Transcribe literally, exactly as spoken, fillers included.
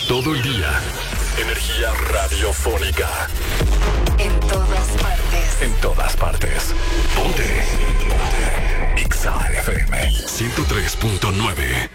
Todo el día. Energía radiofónica. En todas partes. En todas partes. Ponte. Ponte. Exa F M ciento tres punto nueve.